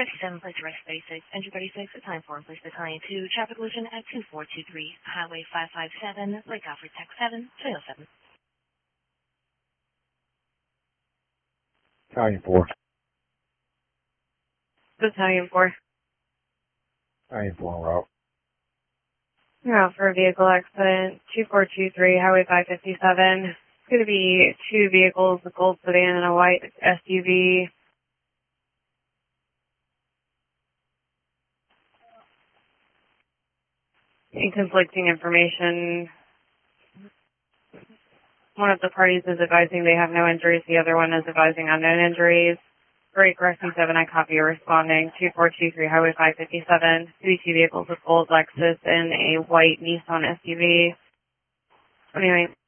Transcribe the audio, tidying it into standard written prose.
57, place arrest 36, entry 36, time 4, place battalion 2, traffic collision at 2423, highway 557, break off for tech 7, 307. Battalion 4. Battalion 4. Battalion 4 en route. You're out for a vehicle accident, 2423, highway 557. It's going to be two vehicles, a gold sedan and a white SUV. Conflicting information. One of the parties is advising they have no injuries, the other one is advising unknown injuries. Break Rescue 7, I copy you responding. 2423, highway 557. Two vehicles with gold Lexus and a white Nissan SUV. Anyway.